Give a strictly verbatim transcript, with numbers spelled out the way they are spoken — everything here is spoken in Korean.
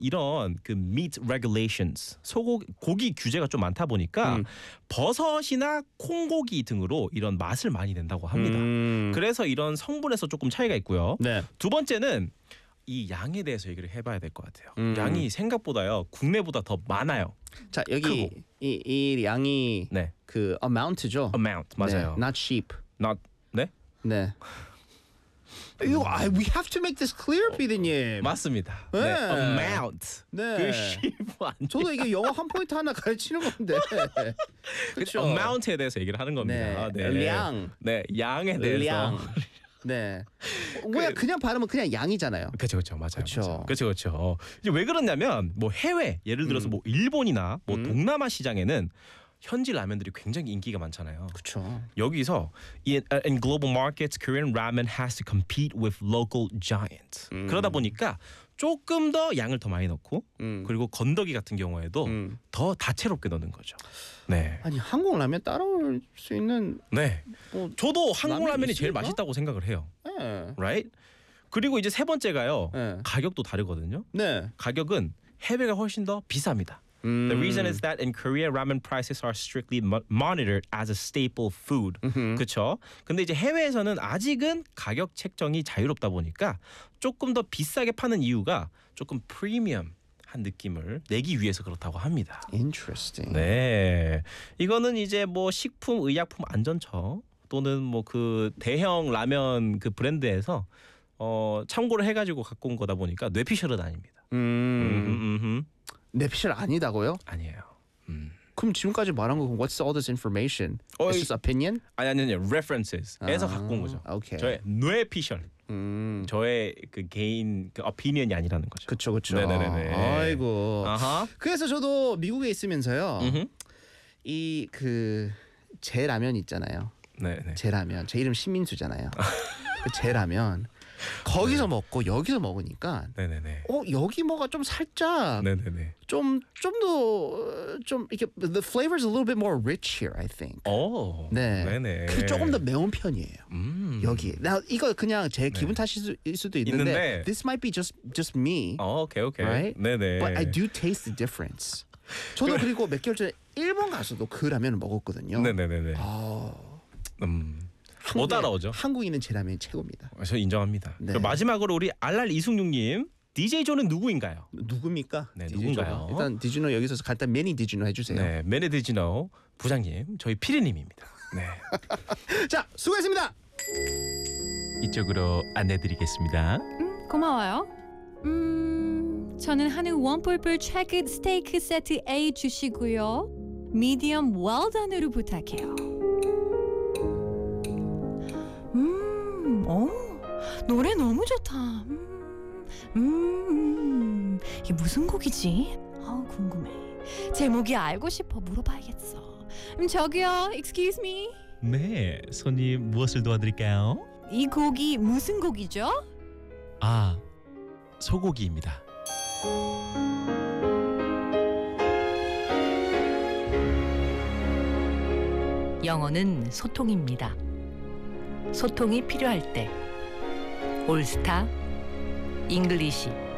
이런 그 meat regulations 소고기 고기 규제가 좀 많다 보니까 음. 버섯이나 콩고기 등으로 이런 맛을 많이 낸다고 합니다. 음. 그래서 이런 성분에서 조금 차이가 있고요. 네. 두 번째는 이 양에 대해서 얘기를 해봐야 될 것 같아요. 음. 양이 생각보다요 국내보다 더 많아요. 자 여기 이, 이 양이 네, 그 amount죠. amount 맞아요. 네, not sheep. Not 네 네. 이거 I, we have to make this clear, 피디님. 맞습니다. 네. 네, amount. 네. 그 sheep 아니. 저도 이게 영어 한 포인트 하나 가르치는 건데. 그렇죠. amount에 대해서 얘기를 하는 겁니다. 네. 량. 네, 양에 대해서. 량. 네. 그냥 그냥 발음은 그냥 양이잖아요. 그렇죠, 그렇죠, 맞아요. 그쵸. 그렇죠, 그렇죠. 이제 왜 그러냐면 뭐 해외 예를 들어서 음. 뭐 일본이나 뭐 음. 동남아 시장에는 현지 라면들이 굉장히 인기가 많잖아요. 그렇죠. 여기서 in, in global markets, Korean ramen has to compete with local giants. 음. 그러다 보니까 조금 더 양을 더 많이 넣고 음. 그리고 건더기 같은 경우에도 음. 더 다채롭게 넣는 거죠. 네, 아니 한국 라면 따라올 수 있는 네. 뭐 저도 한국 라면이 라면이 제일 있을까? 맛있다고 생각을 해요. 네. Right? 그리고 이제 세 번째가요. 네. 가격도 다르거든요. 네. 가격은 해외가 훨씬 더 비쌉니다. 음. The reason is that in Korea, ramen prices are strictly mo- monitored as a staple food. 그렇죠? 근데 이제 해외에서는 아직은 가격 책정이 자유롭다 보니까 조금 더 비싸게 파는 이유가 조금 프리미엄한 느낌을 내기 위해서 그렇다고 합니다. Interesting. 네, 이거는 이제 뭐 식품의약품안전처 또는 뭐 그 대형 라면 그 브랜드에서 어 참고를 해가지고 갖고 온 거다 보니까 뇌피셜은 아닙니다. 음. 음, 음, 음. 뇌피셜 아니다고요? 아니에요. 음. 그럼 지금까지 말한 거 What's all this information? 어, It's 이- just opinion? 아니 아니 아니 references에서 아, 갖고 온 거죠. 오케이. 저의 뇌피셜, 음. 저의 그 개인 그 opinion이 아니라는 거죠. 그쵸 그쵸. 네네네네. 아이고. 아하. 그래서 저도 미국에 있으면서요. 음흠. 이 그 제 라면 있잖아요. 네네. 제 라면. 제 이름 신민수잖아요. 그 제 라면 거기서 먹고 여기서 먹으니까 네네네. 어 여기 뭐가 좀 살짝 네네네. 좀 좀 더 좀 이렇게 the flavor is a little bit more rich here, I think. 오. 네. 네네. 그 조금 더 매운 편이에요. 음. 여기. 나 이거 그냥 제 기분 탓일 수- 일 수도 있는데, 있는데. this might be just just me. 어, 오케이 오케이. Right? 네네. But I do taste the difference. 저도 그리고 몇 개월 전에 일본 가서도 그 라면을 먹었거든요. 네네네네. 아, 음. 못 따라오죠. 한국인은 제 라면이 최고입니다. 저 인정합니다. 네. 그럼 마지막으로 우리 알랄 이승육님, 디제이 조는 누구인가요? 누굽니까? 네, 디제이 누군가요? 조가. 일단 디즈노 여기서 간단 매니 디즈노 해주세요. 네, 메네드지노 부장님, 저희 피디님입니다. 네. 자, 수고했습니다. 이쪽으로 안내드리겠습니다. 고마워요. 음, 저는 한우 원뿔뿔 트래크 스테이크 세트 A 주시고요. 미디엄 웰던으로 부탁해요. 음, 오, 노래 너무 좋다. 음, 음, 이게 무슨 곡이지? 아, 궁금해. 제목이 알고 싶어 물어봐야겠어. 음, 저기요, excuse me. 네, 손님 무엇을 도와드릴까요? 이 곡이 무슨 곡이죠? 아, 소고기입니다. 영어는 소통입니다. 소통이 필요할 때 올스타 잉글리시